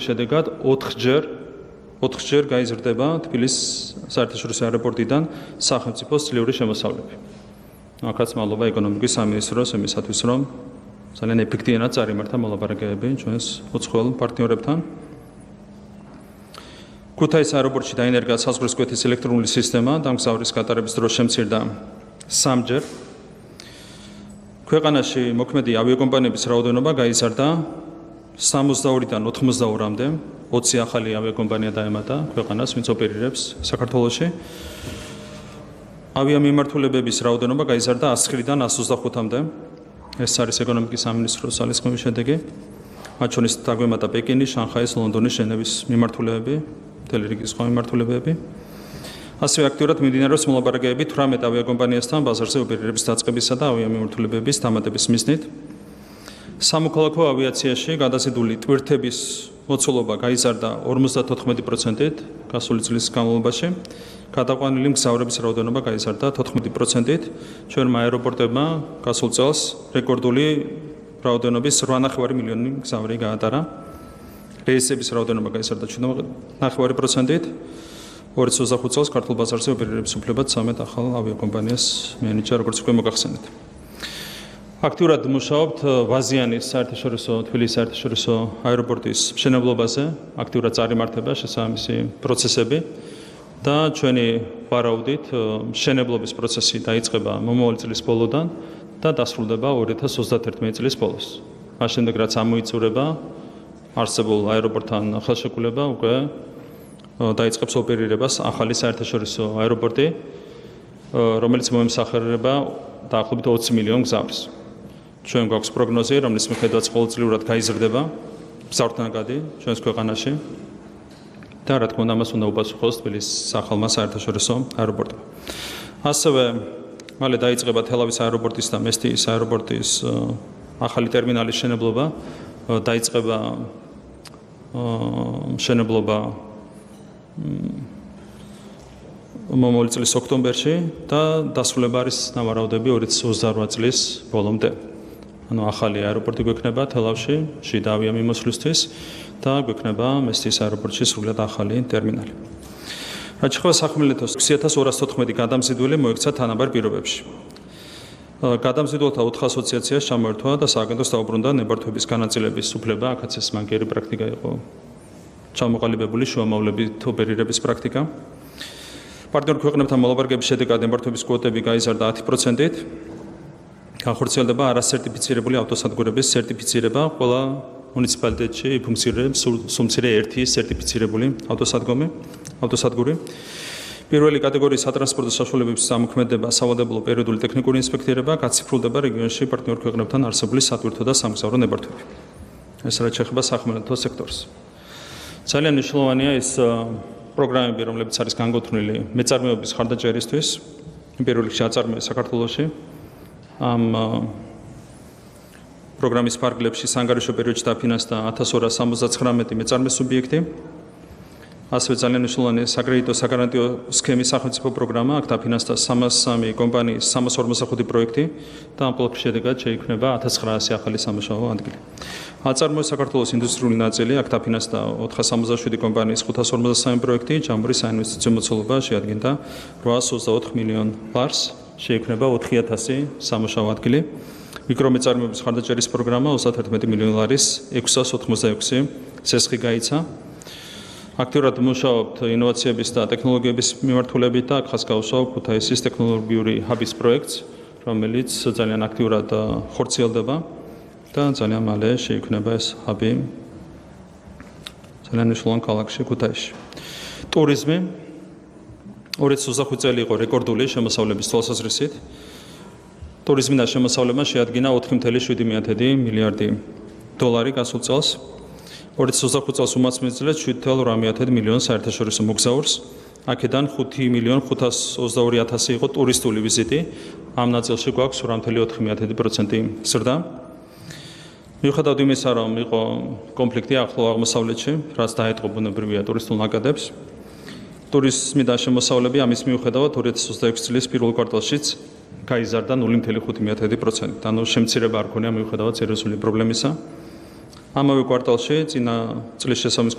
შედეგად 4-ჯერ გაიზრდება თბილისის საერთაშორისო აეროპორტიდან სახელმწიფოს წლიური შემოსავლები. აქაც მადლობა ეკონომიკის სამინისტროს იმისათვის, რომ ძალიან ეფექტიანად წარიმართა მოლაპარაკებები ჩვენს უცხოელ პარტნიორებთან. ქუთაისის აეროპორტში დაინერგა საზღვრისკვეთის ელექტრონული სისტემა და მგზავრის გატარების დრო შემცირდა 3-ჯერ. ქვეყანაში მოქმედი ავიაკომპანიების რაოდენობა გაიზარდა 62-დან 82-მდე. 20 ახალი ავიაკომპანია დაემატა ქვეყანას, ვინც ოპერირებს საქართველოში. ავიამიმართულებების რაოდენობა გაიზარდა 109-დან 125-მდე. ეს არის ეკონომიკის სამინისტროს ძალისხმევის შედეგი. მათ შორის დაგვემატა პეკინის, შანხაის, ლონდონის, ჟენევის მიმართულებები, მთელი რიგი სხვა მიმართულებები. ასევე აქტიურად მიმდინარეობს მოლაპარაკებები 18 ავიაკომპანიასთან ბაზარზე ოპერირების დაწყებისა და ავიამიმართულებების დამატების მიზნით. სამოქალაქო ავიაციაში გადაზიდული ტვირთების მოცულობა გაიზარდა 54%-ით გასული წლის განმავლობაში. გადაყვანილი მგზავრების რაოდენობა გაიზარდა 14%-ით. ჩვენმა აეროპორტებმა გასულ წელს რეკორდული რაოდენობის 8,5 მილიონი მგზავრი გაატარა. რეისების რაოდენობა გაიზარდა 7,5%-ით. 2025 წელს ქართულ ბაზარზე ოპერირების უფლება 13 ახალ ავიაკომპანიას მიენიჭა, როგორც უკვე მოგახსენეთ. აქტიურად მუშაობთ ვაზიანის საერთაშორისო თბილისის საერთაშორისო აეროპორტის მშენებლობაზე, აქტიურად წარიმართება შესაბამისი პროცესები და ჩვენი ვარაუდით მშენებლობის პროცესი დაიწყება მომავალი წლის ბოლოდან და დასრულდება 2031 წლის ბოლოს. მას შემდეგ რაც ამოიწურება არსებულ აეროპორტთან ხელშეკრულება, უკვე დაიწყებს ოპერირებას ახალი საერთაშორისო აეროპორტი, რომელიც მოემსახურება დაახლოებით 20 მილიონ მგზავრს. ჩვენ გვაქვს პროგნოზი, რომლის მიხედვაც ყოველწლიურად გაიზრდება მგზავრთნაგადი ჩვენს ქვეყანაში და რა თქმა უნდა ამას უნდა უპასუხოს თბილისის ახალმა საერთაშორისო აეროპორტმა. ასევე მალე დაიწყება თელავის აეროპორტის და მესტიის აეროპორტის ახალი ტერმინალის მშენებლობა, დაიწყება მშენებლობა მომავალი წლის ოქტომბერში და დასრულება არის ნავარაუდები 2028 წლის ბოლომდე. ანუ ახალი აეროპორტი გვექნება თელავში შიდა ავიამიმოსვლისთვის და გვექნება მესტიის აეროპორტში სრულად ახალი ტერმინალი. რაც შეეხება სახმელეთოს 6214 გადამზიდველი მოექცა თანაბარ პირობებში. გადამზიდველთა 4 ასოციაციას ჩამოერთვა და სააგენტოს დაუბრუნდა ნებართვების განაწილების უფლება, აქაც ეს მანკიერი პრაქტიკა იყო ჩამოყალიბებული შუამავლებით ოპერირების პრაქტიკა. პარტნიორ ქვეყნებთან მოლაპარაკების შედეგად ნებართვების კვოტები გაიზარდა 10%-ით. განხორციელდება არასერტიფიცირებული ავტოსადგურების სერტიფიცირება, ყველა მუნიციპალიტეტში იფუნქციონირებს სულმცირე ერთი სერტიფიცირებული ავტოსადგური. პირველი კატეგორიის სატრანსპორტო საშუალებების ზემოქმედება, სავალდებულო პერიოდული ტექნიკური ინსპექტირება, გაციფრულდება რეგიონში პარტნიორ ქვეყნებთან არსებული სატვირთო და სამგზავრო ნებართვები. ეს რაც შეეხება სახმელეთო სექტორს. ძალიან მნიშვნელოვანია ეს პროგრამები, რომლებიც არის განკუთვნილი მეწარმეობის ხარდაჭერისთვის, პირველ რიგში აწარმოეს საქართველოში. ამ პროგრამის ფარგლებში სანგარიშო პერიოდში დაფინანსდა 1279 მეწარმე სუბიექტი. ასევე ძალიან მნიშვნელოვანია საკრედიტო საგარანტიო სქემის სახელმწიფო პროგრამა, აქ დაფინანსდა 303 კომპანიის 345 პროექტი და ამ ყველაფრის შედეგად შეიქმნება 1900 ახალი სამუშაო ადგილი. აწარმოეს საქართველოს ინდუსტრიული ნაწილი, აქ დაფინანსდა 467 კომპანიის 553 პროექტი, ჯამური საინვესტიციო მოცულობა შეადგენდა 824 მილიონ ლარს, შეიქმნება 4000 სამუშაო ადგილი. მიკრომეწარმეობის ხარდაჭერის პროგრამა 31 მილიონ ლარის 686 სესხი გაიცა. აქტიურად მუშაობთ ინოვაციების და ტექნოლოგიების მიმართულებით და აქ ხაზს გაუსვავ ქუთაისის ტექნოლოგიური ჰაბის პროექტს, რომელიც ძალიან აქტიურად ხორციელდება და ძალიან მალე შეიქმნება ეს ჰაბი ძალიან მნიშვნელოვან ქალაქში ქუთაისში. ტურიზმი 2025 წელი იყო რეკორდული შემოსავლების თვალსაზრისით. ტურიზმიდან შემოსავლება შეადგინა 4,7 მილიარდი დოლარი გასულ წელს. 2025 წელს უმასპინძლეს 7,8 მილიონი საერთაშორისო მოგზაურს. აქედან 5,522,000 იყო ტურისტული ვიზიტი. ამ ნაწილში გვაქვს 8,4% ზრდა. მიუხედავად იმისა, რომ იყო კონფლიქტი ახლო აღმოსავლეთში, რაც დაეთყო ბუნებრივია ტურისტულ ნაკადებს, ტურიზმიდან შემოსავლები ამის მიუხედავად 2026 წლის პირველ კვარტალშიც გაიზარდა 0,5%. ანუ შემცირება არ ქონია მიუხედავად სერიოზული პრობლემისა. ამავე კვარტალში წინა წლის შესაბამის